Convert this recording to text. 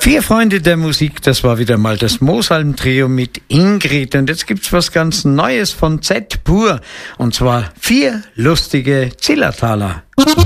Vier Freunde der Musik, das war wieder mal das Mooshalm-Trio mit Ingrid. Und jetzt gibt's was ganz Neues von Z Pur. Und zwar 4 lustige Zillertaler.